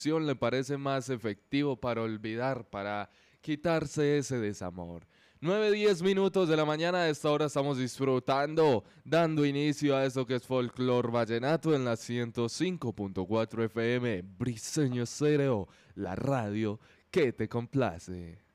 le parece más efectivo para olvidar, para quitarse ese desamor. 9:10 de la mañana, a esta hora estamos disfrutando, dando inicio a eso que es Folklore Vallenato en la 105.4 FM, Briseño Stereo, la radio que te complace.